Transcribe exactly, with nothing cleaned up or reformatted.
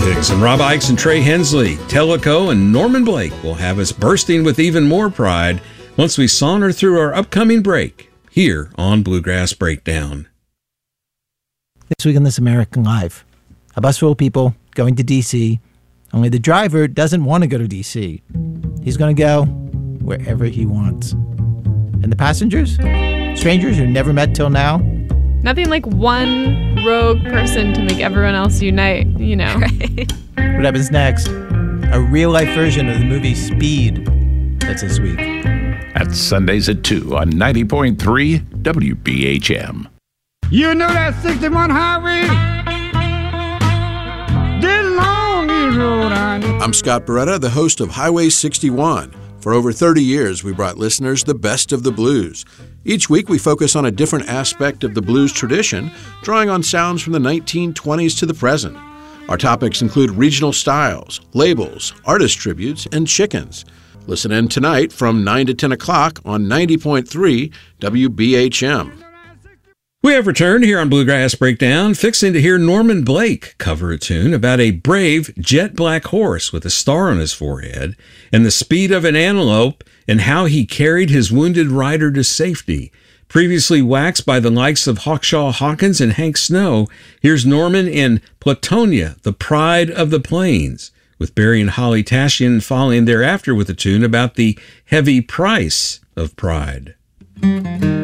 Dixon, Rob Ikes and Trey Hensley, Tellico and Norman Blake will have us bursting with even more pride once we saunter through our upcoming break here on Bluegrass Breakdown. This week on This American Life, a bus full of people going to D C, only the driver doesn't want to go to D C. He's going to go wherever he wants. And the passengers? Strangers who never met till now? Nothing like one rogue person to make everyone else unite, you know. Right. What happens next? A real-life version of the movie Speed. That's this week. That's Sundays at two on ninety point three W B H M. You know that sixty-one highway? This long is road on it. I'm Scott Beretta, the host of Highway sixty-one. For over thirty years, we brought listeners the best of the blues. Each week, we focus on a different aspect of the blues tradition, drawing on sounds from the nineteen twenties to the present. Our topics include regional styles, labels, artist tributes, and chickens. Listen in tonight from nine to ten o'clock on ninety point three W B H M. We have returned here on Bluegrass Breakdown, fixing to hear Norman Blake cover a tune about a brave jet black horse with a star on his forehead and the speed of an antelope and how he carried his wounded rider to safety. Previously waxed by the likes of Hawkshaw Hawkins and Hank Snow, here's Norman in Platonia, the Pride of the Plains, with Barry and Holly Tashian following thereafter with a tune about the heavy price of pride.